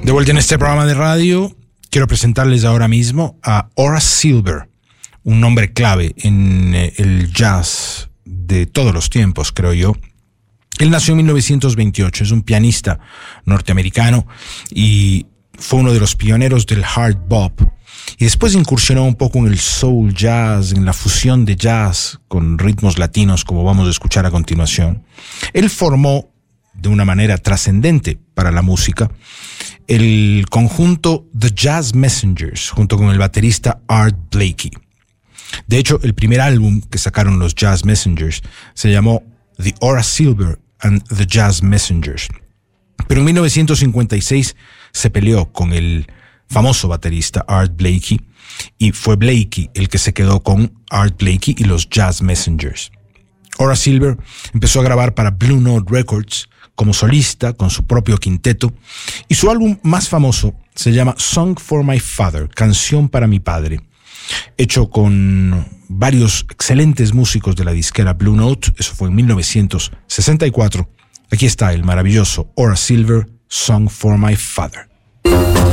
De vuelta en este programa de radio, quiero presentarles ahora mismo a Horace Silver, un nombre clave en el jazz de todos los tiempos, creo yo. Él nació en 1928, es un pianista norteamericano y fue uno de los pioneros del hard bop. Y después incursionó un poco en el soul jazz, en la fusión de jazz con ritmos latinos, como vamos a escuchar a continuación. Él formó de una manera trascendente para la música el conjunto The Jazz Messengers, junto con el baterista Art Blakey. De hecho, el primer álbum que sacaron los Jazz Messengers se llamó The Horace Silver and the Jazz Messengers. Pero en 1956 se peleó con el famoso baterista Art Blakey y fue Blakey el que se quedó con Art Blakey y los Jazz Messengers. Horace Silver empezó a grabar para Blue Note Records como solista con su propio quinteto y su álbum más famoso se llama Song for My Father, Canción para mi padre, hecho con varios excelentes músicos de la disquera Blue Note. Eso fue en 1964. Aquí está el maravilloso Horace Silver, Song for My Father.